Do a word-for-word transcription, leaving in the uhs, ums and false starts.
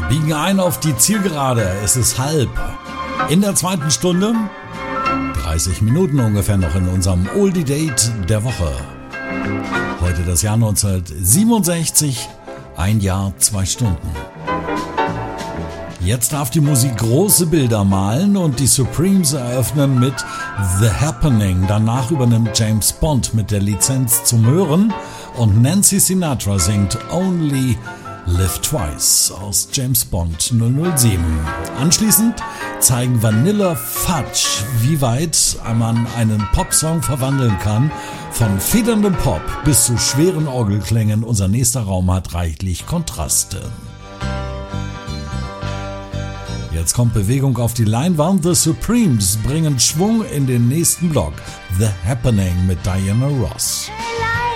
Wir biegen ein auf die Zielgerade. Es ist halb. In der zweiten Stunde, dreißig Minuten ungefähr noch in unserem Oldie Date der Woche. Heute das Jahr neunzehnhundertsiebenundsechzig, ein Jahr, zwei Stunden. Jetzt darf die Musik große Bilder malen und die Supremes eröffnen mit The Happening. Danach übernimmt James Bond mit der Lizenz zum Hören und Nancy Sinatra singt Only Live Twice aus James Bond null null sieben. Anschließend zeigen Vanilla Fudge, wie weit man einen Popsong verwandeln kann. Von federndem Pop bis zu schweren Orgelklängen. Unser nächster Raum hat reichlich Kontraste. Jetzt kommt Bewegung auf die Leinwand. The Supremes bringen Schwung in den nächsten Block. The Happening mit Diana Ross.